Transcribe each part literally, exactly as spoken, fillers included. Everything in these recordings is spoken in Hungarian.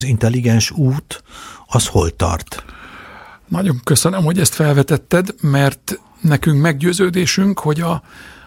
Az intelligens út, az hol tart? Nagyon köszönöm, hogy ezt felvetetted, mert nekünk meggyőződésünk, hogy a,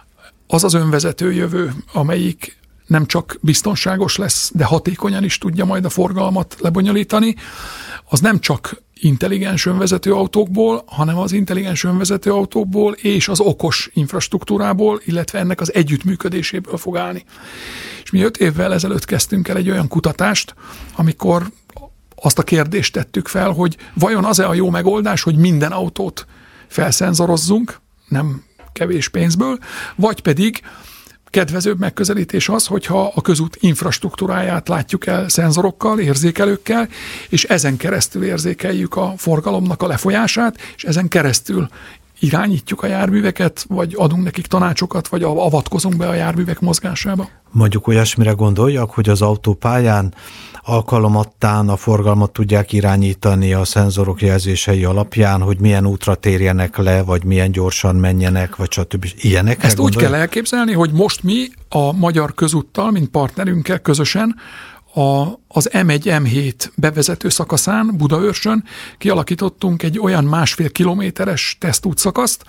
az az önvezető jövő, amelyik nem csak biztonságos lesz, de hatékonyan is tudja majd a forgalmat lebonyolítani, az nem csak intelligens önvezető autókból, hanem az intelligens önvezető autókból és az okos infrastruktúrából, illetve ennek az együttműködéséből fog állni. És mi öt évvel ezelőtt kezdtünk el egy olyan kutatást, amikor azt a kérdést tettük fel, hogy vajon az-e a jó megoldás, hogy minden autót felszenzorozzunk, nem kevés pénzből, vagy pedig kedvezőbb megközelítés az, hogyha a közút infrastruktúráját látjuk el szenzorokkal, érzékelőkkel, és ezen keresztül érzékeljük a forgalomnak a lefolyását, és ezen keresztül irányítjuk a járműveket, vagy adunk nekik tanácsokat, vagy avatkozunk be a járművek mozgásába. Mondjuk olyasmire gondoljak, hogy az autópályán alkalomattán a forgalmat tudják irányítani a szenzorok jelzései alapján, hogy milyen útra térjenek le, vagy milyen gyorsan menjenek, vagy stb. Ilyenekre Ezt gondoljak? úgy kell elképzelni, hogy most mi a Magyar Közúttal, mint partnerünkkel közösen a, az em egy em hét bevezető szakaszán, Budaörsön kialakítottunk egy olyan másfél kilométeres tesztútszakaszt,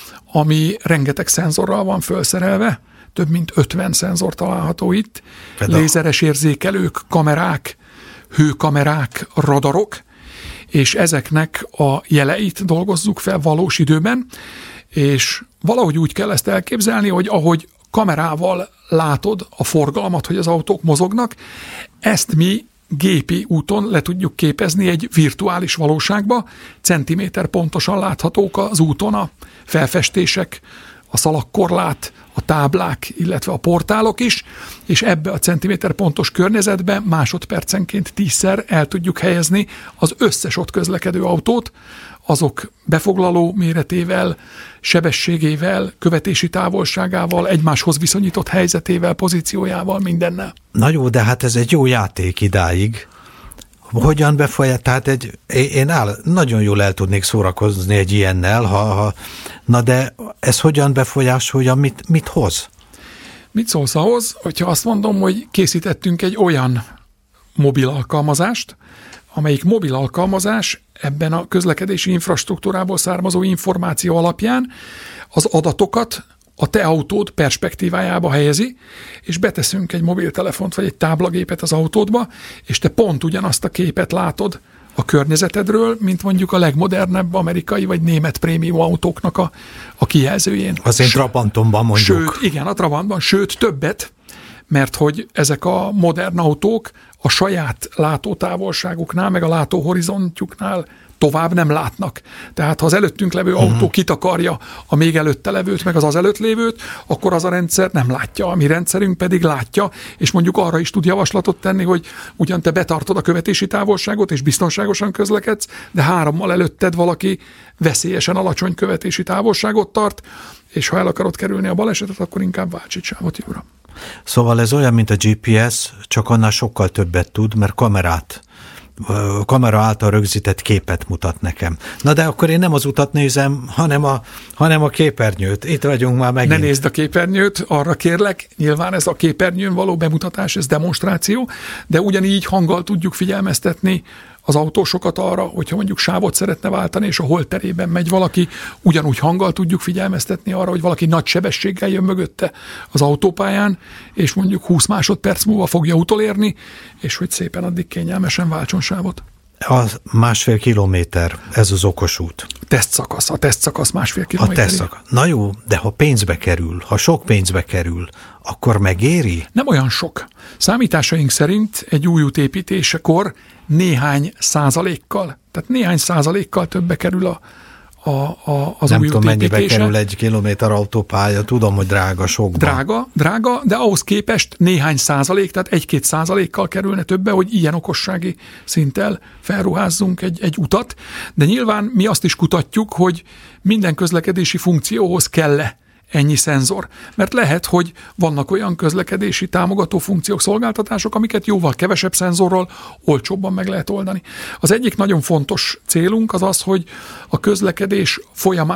ami rengeteg szenzorral van felszerelve, több mint ötven szenzor található itt, Például. lézeres érzékelők, kamerák, hőkamerák, radarok, és ezeknek a jeleit dolgozzuk fel valós időben, és valahogy úgy kell ezt elképzelni, hogy ahogy kamerával látod a forgalmat, hogy az autók mozognak, ezt mi gépi úton le tudjuk képezni egy virtuális valóságba, centiméter pontosan láthatók az úton a felfestések, a szalagkorlát, a táblák, illetve a portálok is, és ebbe a centiméter pontos környezetbe másodpercenként tízszer el tudjuk helyezni az összes ott közlekedő autót, azok befoglaló méretével, sebességével, követési távolságával, egymáshoz viszonyított helyzetével, pozíciójával, mindennel. Na jó, de hát ez egy jó játék idáig. Hogyan befolyál? Tehát egy, én áll, nagyon jól el tudnék szórakozni egy ilyennel, ha, ha, na de ez hogyan befolyásolja, mit, mit hoz? Mit szólsz ahhoz, hogyha azt mondom, hogy készítettünk egy olyan mobil alkalmazást, amelyik mobil alkalmazás ebben a közlekedési infrastruktúrából származó információ alapján az adatokat a te autód perspektívájába helyezi, és beteszünk egy mobiltelefont vagy egy táblagépet az autódba, és te pont ugyanazt a képet látod a környezetedről, mint mondjuk a legmodernebb amerikai vagy német prémium autóknak a, a kijelzőjén. Az én Trabantomban mondjuk. Sőt, igen, a Trabantban, sőt többet, mert hogy ezek a modern autók a saját látótávolságuknál, meg a látóhorizontjuknál tovább nem látnak. Tehát ha az előttünk levő uh-huh. autó kitakarja a még előtte levőt, meg az az előtt lévőt, akkor az a rendszer nem látja. A mi rendszerünk pedig látja, és mondjuk arra is tud javaslatot tenni, hogy ugyan te betartod a követési távolságot, és biztonságosan közlekedsz, de hárommal előtted valaki veszélyesen alacsony követési távolságot tart, és ha el akarod kerülni a balesetet, akkor inkább váltsd sávot, jó uram. Szóval ez olyan, mint a gé pé es, csak annál sokkal többet tud, mert kamerát kamera által rögzített képet mutat nekem. Na de akkor én nem az utat nézem, hanem a, hanem a képernyőt. Itt vagyunk már megint. Ne nézd a képernyőt, arra kérlek, nyilván ez a képernyőn való bemutatás, ez demonstráció, de ugyanígy hanggal tudjuk figyelmeztetni az autósokat arra, hogyha mondjuk sávot szeretne váltani, és a holterében megy valaki, ugyanúgy hanggal tudjuk figyelmeztetni arra, hogy valaki nagy sebességgel jön mögötte az autópályán, és mondjuk húsz másodperc múlva fogja utolérni, és hogy szépen addig kényelmesen váltson sávot. A másfél kilométer, ez az okos út. A tesztszakasz, a tesztszakasz másfél kilométer. A tesztszakasz. Na jó, de ha pénzbe kerül, ha sok pénzbe kerül, akkor megéri? Nem olyan sok. Számításaink szerint egy új út építésekor néhány százalékkal, tehát néhány százalékkal többbe kerül a, a, a, az nem új tudom, út mennyibe építése. kerül egy kilométer autópálya, tudom, hogy drága sokban. Drága, drága, de ahhoz képest néhány százalék, tehát egy-két százalékkal kerülne többe, hogy ilyen okossági szinttel felruházzunk egy, egy utat, de nyilván mi azt is kutatjuk, hogy minden közlekedési funkcióhoz kell-e ennyi szenzor. Mert lehet, hogy vannak olyan közlekedési támogató funkciók, szolgáltatások, amiket jóval kevesebb szenzorral olcsóbban meg lehet oldani. Az egyik nagyon fontos célunk az az, hogy a közlekedés folyamát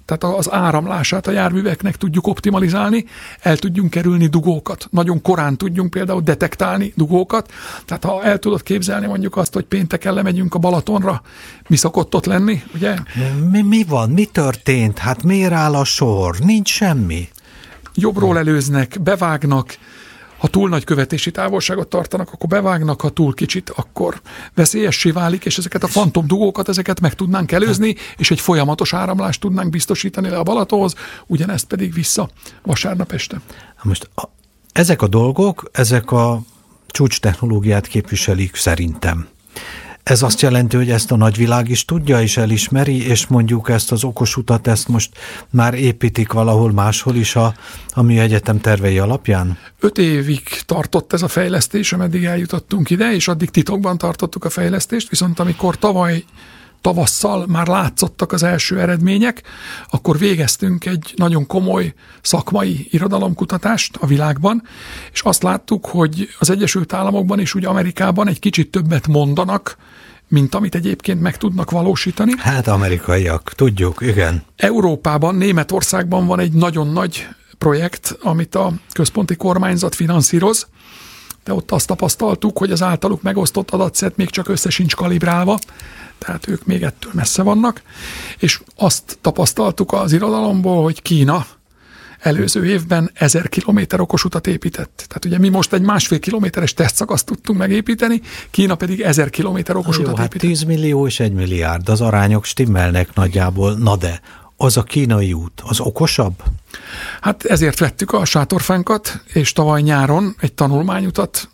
tehát az áramlását a járműveknek tudjuk optimalizálni, el tudjunk kerülni dugókat. Nagyon korán tudjunk például detektálni dugókat. Tehát ha el tudod képzelni mondjuk azt, hogy pénteken lemegyünk a Balatonra, mi szokott ott lenni, ugye? Mi, mi van? Mi történt? Hát miért áll a sor? Nincs semmi. Jobbról előznek, bevágnak, ha túl nagy követési távolságot tartanak, akkor bevágnak, ha túl kicsit, akkor veszélyessé válik, és ezeket a fantom dugókat, ezeket meg tudnánk előzni, és egy folyamatos áramlást tudnánk biztosítani le a Balatonhoz, ugyanezt pedig vissza vasárnap este. Most a, ezek a dolgok, ezek a csúcs technológiát képviselik szerintem. Ez azt jelenti, hogy ezt a nagyvilág is tudja és elismeri, és mondjuk ezt az okos utat, ezt most már építik valahol máshol is a, a műegyetem tervei alapján? Öt évig tartott ez a fejlesztés, ameddig eljutottunk ide, és addig titokban tartottuk a fejlesztést, viszont amikor tavaly tavasszal már látszottak az első eredmények, akkor végeztünk egy nagyon komoly szakmai irodalomkutatást a világban, és azt láttuk, hogy az Egyesült Államokban és úgy Amerikában egy kicsit többet mondanak, mint amit egyébként meg tudnak valósítani. Hát amerikaiak, tudjuk, igen. Európában, Németországban van egy nagyon nagy projekt, amit a központi kormányzat finanszíroz, de ott azt tapasztaltuk, hogy az általuk megosztott adatszett még csak össze sincs kalibrálva, tehát ők még ettől messze vannak, és azt tapasztaltuk az irodalomból, hogy Kína előző évben ezer kilométer okosutat épített. Tehát ugye mi most egy másfél kilométeres tesztszakaszt tudtunk megépíteni, Kína pedig ezer kilométer okosutat hát épített. tíz millió és egy milliárd, az arányok stimmelnek nagyjából, na de az a kínai út, az okosabb? Hát ezért vettük a sátorfánkat, és tavaly nyáron egy tanulmányutat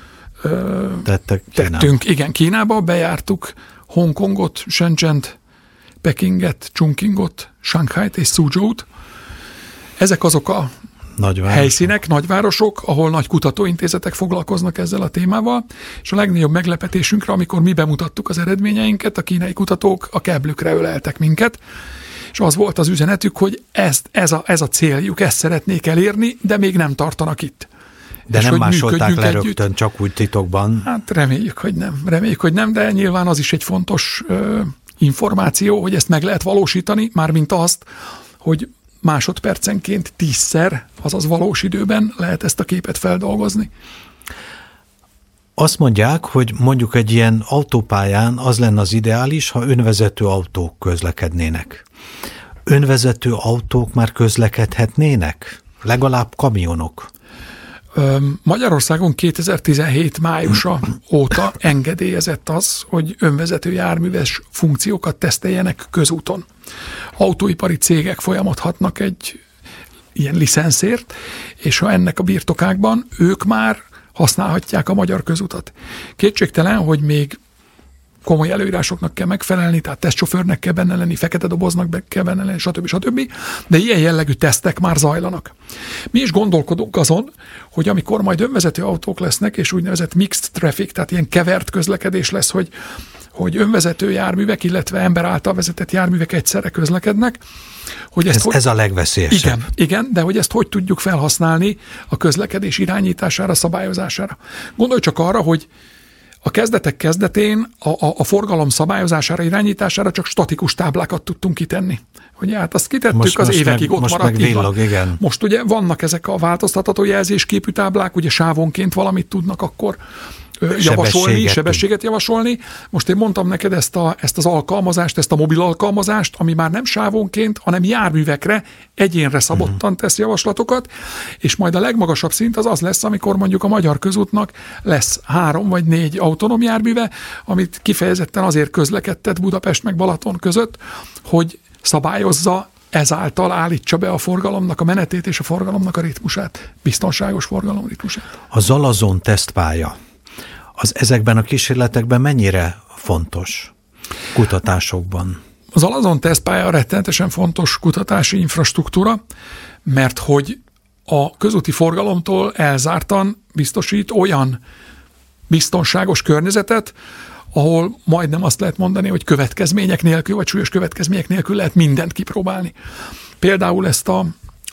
ö, Tettek Kínába. tettünk. Igen, Kínába, bejártuk Hongkongot, Shenzhent, Pekinget, Chongqingot, Shanghait és Suzhou-t. Ezek azok a nagyvárosok. helyszínek, nagyvárosok, ahol nagy kutatóintézetek foglalkoznak ezzel a témával, és a legnagyobb meglepetésünkre, amikor mi bemutattuk az eredményeinket, a kínai kutatók a keblükre öleltek minket, és az volt az üzenetük, hogy ezt, ez, a, ez a céljuk, ezt szeretnék elérni, de még nem tartanak itt. De és nem másolták le együtt. rögtön, csak úgy titokban. Hát reméljük, hogy nem. Reméljük, hogy nem, de nyilván az is egy fontos ö, információ, hogy ezt meg lehet valósítani, mármint azt, hogy másodpercenként tízszer, azaz valós időben lehet ezt a képet feldolgozni. Azt mondják, hogy mondjuk egy ilyen autópályán az lenne az ideális, ha önvezető autók közlekednének. Önvezető autók már közlekedhetnének? Legalább kamionok? Magyarországon kétezer-tizenhét májusa óta engedélyezett az, hogy önvezető járműves funkciókat teszteljenek közúton. Autóipari cégek folyamodhatnak egy ilyen licenszért, és ha ennek a birtokákban, ők már használhatják a magyar közutat. Kétségtelen, hogy még komoly előírásoknak kell megfelelni, tehát tesztsofőrnek kell benne lenni, fekete doboznak be kell benne lenni, stb. stb. De ilyen jellegű tesztek már zajlanak. Mi is gondolkodunk azon, hogy amikor majd önvezető autók lesznek, és úgynevezett mixed traffic, tehát ilyen kevert közlekedés lesz, hogy, hogy önvezető járművek, illetve ember által vezetett járművek egyszerre közlekednek, hogy ezt ez, hogy, ez a legveszélyesebb. Igen, igen, de hogy ezt hogy tudjuk felhasználni a közlekedés irányítására, szabályozására. Gondolj csak arra, hogy a kezdetek kezdetén a, a, a forgalom szabályozására, irányítására csak statikus táblákat tudtunk kitenni. Ugye hát azt kitettük, most, az most évekig meg, ott most maradt. Meg villog, igen. Most ugye vannak ezek a változtatható jelzésképű táblák, ugye sávonként valamit tudnak akkor javasolni, sebességet javasolni. Most én mondtam neked ezt, a, ezt az alkalmazást, ezt a mobil alkalmazást, ami már nem sávonként, hanem járművekre, egyénre szabottan tesz javaslatokat, és majd a legmagasabb szint az az lesz, amikor mondjuk a magyar közútnak lesz három vagy négy autonóm járműve, amit kifejezetten azért közlekedtet Budapest meg Balaton között, hogy szabályozza, ezáltal állítsa be a forgalomnak a menetét és a forgalomnak a ritmusát, biztonságos forgalom ritmusát. A Zalazon tesztpálya, az ezekben a kísérletekben mennyire fontos kutatásokban? Az Zalazon tesztpálya rettenetesen fontos kutatási infrastruktúra, mert hogy a közúti forgalomtól elzártan biztosít olyan biztonságos környezetet, ahol majdnem azt lehet mondani, hogy következmények nélkül, vagy súlyos következmények nélkül lehet mindent kipróbálni. Például ezt a,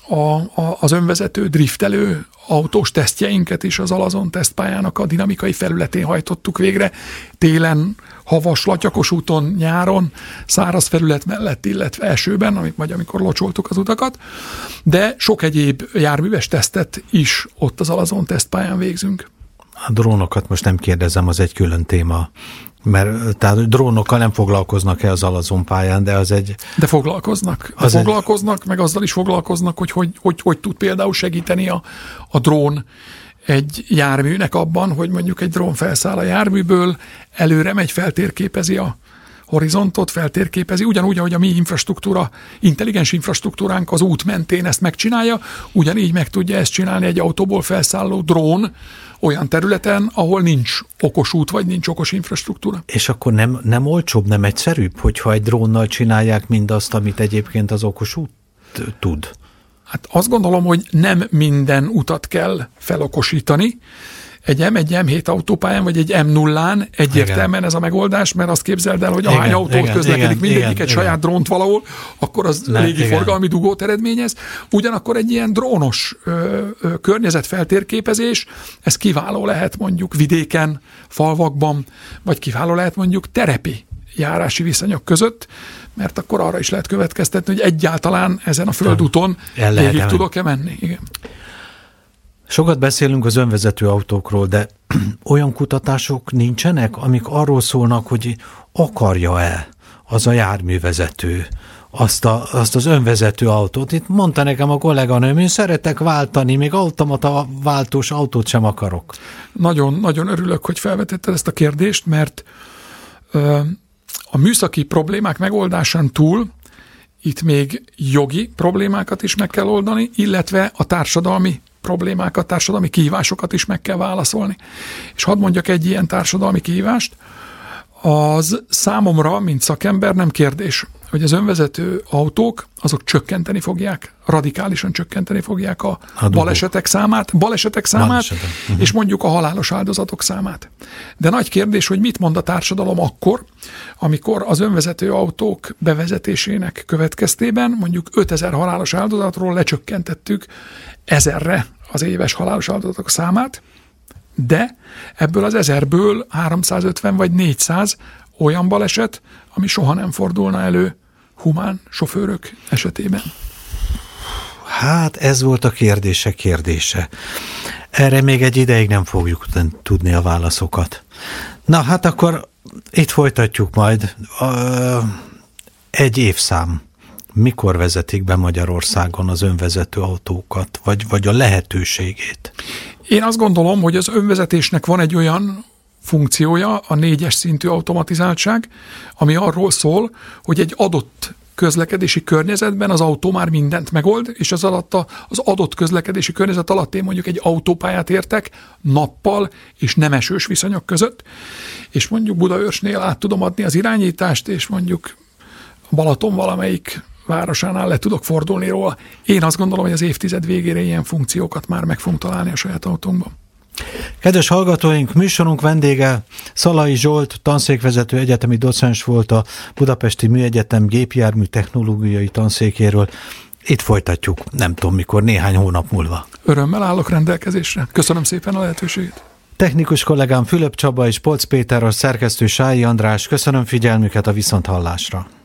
a, a, az önvezető, driftelő autós tesztjeinket is az Alazon tesztpályának a dinamikai felületén hajtottuk végre. Télen, havas, latyakos úton, nyáron, száraz felület mellett, illetve esőben, amit majd amikor locsoltuk az utakat, de sok egyéb járműves tesztet is ott az Alazon tesztpályán végzünk. A drónokat most nem kérdezem, az egy külön téma. Mert tehát drónokkal nem foglalkoznak-e az Alazon pályán, de az egy... De foglalkoznak. De foglalkoznak, egy... meg azzal is foglalkoznak, hogy hogy, hogy, hogy tud például segíteni a, a drón egy járműnek abban, hogy mondjuk egy drón felszáll a járműből, előre megy, feltérképezi a horizontot, feltérképezi, ugyanúgy, ahogy a mi infrastruktúra, intelligens infrastruktúránk az út mentén ezt megcsinálja, ugyanígy meg tudja ezt csinálni egy autóból felszálló drón olyan területen, ahol nincs okos út, vagy nincs okos infrastruktúra. És akkor nem, nem olcsóbb, nem egyszerűbb, hogyha egy drónnal csinálják mindazt, amit egyébként az okos út tud? Hát azt gondolom, hogy nem minden utat kell felokosítani. Egy M egy M hét autópályán, vagy egy M nullán egyértelműen igen. Ez a megoldás, mert azt képzeld el, hogy ahány igen, autót igen, közlekedik, igen, mindegyik igen, egy igen. saját drónt valahol, akkor az ne, légi igen. forgalmi dugót eredményez. Ugyanakkor egy ilyen drónos ö, ö, környezetfeltérképezés, ez kiváló lehet mondjuk vidéken, falvakban, vagy kiváló lehet mondjuk terepi járási viszonyok között, mert akkor arra is lehet következtetni, hogy egyáltalán ezen a földúton végig tudok-e menni. Igen. Sokat beszélünk az önvezető autókról, de olyan kutatások nincsenek, amik arról szólnak, hogy akarja-e az a járművezető azt, a, azt az önvezető autót. Itt mondta nekem a kolléganőm, én szeretek váltani, még automata váltós autót sem akarok. Nagyon, nagyon örülök, hogy felvetetted ezt a kérdést, mert ö, a műszaki problémák megoldásán túl itt még jogi problémákat is meg kell oldani, illetve a társadalmi problémákat, társadalmi kihívásokat is meg kell válaszolni. És hadd mondjak egy ilyen társadalmi kihívást, az számomra, mint szakember nem kérdés, hogy az önvezető autók, azok csökkenteni fogják, radikálisan csökkenteni fogják a, a balesetek számát, balesetek számát, balesetek. Uh-huh. és mondjuk a halálos áldozatok számát. De nagy kérdés, hogy mit mond a társadalom akkor, amikor az önvezető autók bevezetésének következtében mondjuk ötezer halálos áldozatról lecsökkentettük ezerre az éves halálos áldozatok számát, de ebből az ezerből háromszázötven vagy négyszáz olyan baleset, ami soha nem fordulna elő humán sofőrök esetében. Hát ez volt a kérdése kérdése. Erre még egy ideig nem fogjuk tudni a válaszokat. Na hát akkor itt folytatjuk majd. Egy évszám. Mikor vezetik be Magyarországon az önvezető autókat, vagy, vagy a lehetőségét? Én azt gondolom, hogy az önvezetésnek van egy olyan funkciója, a négyes szintű automatizáltság, ami arról szól, hogy egy adott közlekedési környezetben az autó már mindent megold, és az, alatt a, az adott közlekedési környezet alatt én mondjuk egy autópályát értek nappal és nem esős viszonyok között, és mondjuk Budaörsnél át tudom adni az irányítást, és mondjuk Balaton valamelyik városánál le tudok fordulni róla. Én azt gondolom, hogy az évtized végére ilyen funkciókat már meg fogunk találni a saját autónkban. Kedves hallgatóink, műsorunk vendége Szalai Zsolt, tanszékvezető egyetemi docens volt a Budapesti Műegyetem gépjármű technológiai tanszékéről. Itt folytatjuk, nem tudom mikor, néhány hónap múlva. Örömmel állok rendelkezésre. Köszönöm szépen a lehetőséget. Technikus kollégám Fülöp Csaba és Polc Péter, a szerkesztő Sályi András. Köszönöm figyelmüket, a viszonthallásra.